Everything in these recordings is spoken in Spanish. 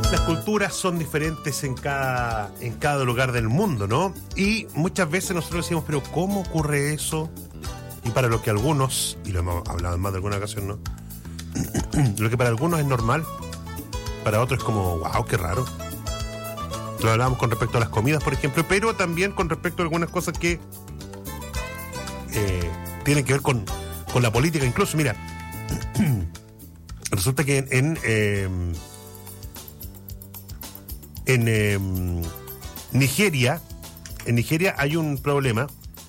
Las culturas son diferentes en cada lugar del mundo, ¿no? Y muchas veces nosotros decimos, pero ¿cómo ocurre eso? Y para lo que algunos, y lo hemos hablado en más de alguna ocasión, ¿no? Lo que para algunos es normal, para otros es como, wow, qué raro. Lo hablamos con respecto a las comidas, por ejemplo, pero también con respecto a algunas cosas que tienen que ver con la política. Incluso, mira, resulta que en Nigeria hay un problema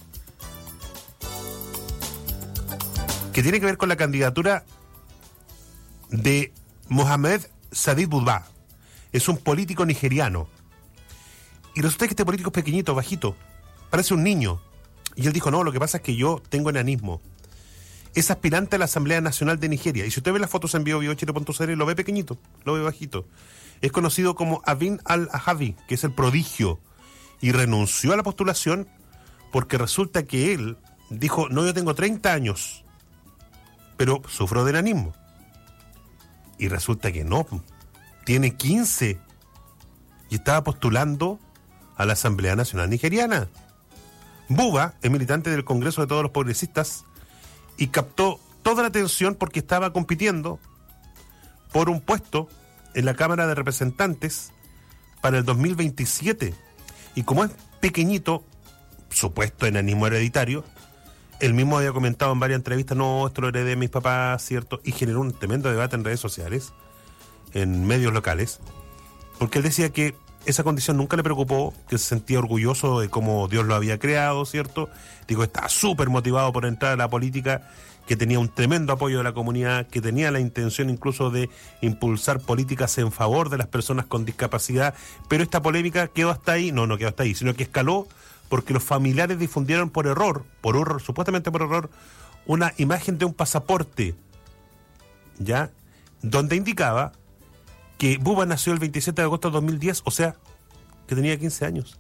que tiene que ver con la candidatura de Mohamed Sadiq Budba. Es un político nigeriano. Y resulta que este político es pequeñito, bajito, parece un niño. Y él dijo, no, lo que pasa es que yo tengo enanismo. Es aspirante a la Asamblea Nacional de Nigeria. Y si usted ve las fotos en vivo.chile.cl, lo ve pequeñito, lo ve bajito. Es conocido como Abin al-Ahavi, que es el prodigio. Y renunció a la postulación porque resulta que él dijo, no, yo tengo 30 años, pero sufro de enanismo. Y resulta que no, tiene 15. Y estaba postulando a la Asamblea Nacional Nigeriana. Buba es militante del Congreso de Todos los Progresistas y captó toda la atención porque estaba compitiendo por un puesto en la Cámara de Representantes para el 2027. Y como es pequeñito, supuesto enanismo hereditario, él mismo había comentado en varias entrevistas, no, esto lo heredé de mis papás, ¿cierto? Y generó un tremendo debate en redes sociales, en medios locales, porque él decía que esa condición nunca le preocupó, que se sentía orgulloso de cómo Dios lo había creado, ¿cierto? Digo, estaba súper motivado por entrar a la política, que tenía un tremendo apoyo de la comunidad, que tenía la intención incluso de impulsar políticas en favor de las personas con discapacidad, pero esta polémica quedó hasta ahí, no quedó hasta ahí, sino que escaló porque los familiares difundieron supuestamente por error, una imagen de un pasaporte, ¿ya? Donde indicaba que Buba nació el 27 de agosto de 2010, o sea, que tenía 15 años.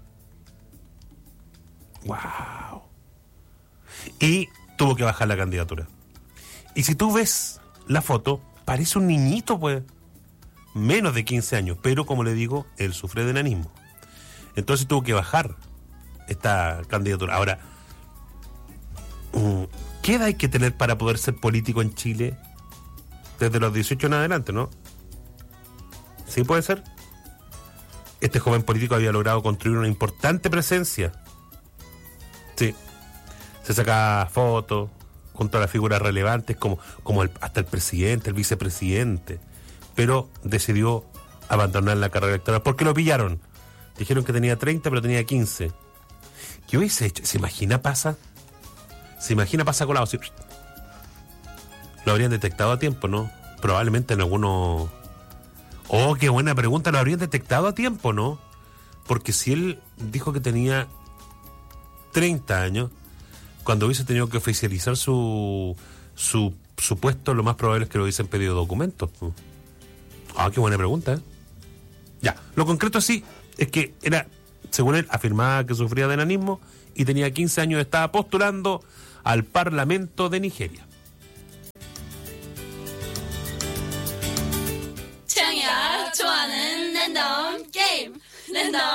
¡Wow! Y tuvo que bajar la candidatura. Y si tú ves la foto, parece un niñito, pues, menos de 15 años, pero como le digo, él sufre de enanismo. Entonces tuvo que bajar esta candidatura. Ahora, ¿qué edad hay que tener para poder ser político en Chile? Desde los 18 en adelante, ¿no? ¿Sí puede ser? Este joven político había logrado construir una importante presencia. Sí. Se sacaba fotos junto a las figuras relevantes como hasta el presidente, el vicepresidente. Pero decidió abandonar la carrera electoral porque lo pillaron. Dijeron que tenía 30, pero tenía 15. ¿Qué hubiese hecho? ¿Se imagina pasa colado? ¿Sí? Lo habrían detectado a tiempo, ¿no? Probablemente en algunos... Oh, qué buena pregunta. Lo habrían detectado a tiempo, ¿no? Porque si él dijo que tenía 30 años, cuando hubiese tenido que oficializar su puesto, lo más probable es que lo hubiesen pedido documentos. Ah, qué buena pregunta, ¿eh? Ya, lo concreto sí es que era, según él, afirmaba que sufría de enanismo y tenía 15 años, estaba postulando al Parlamento de Nigeria. 청야 좋아하는 랜덤 게임 랜덤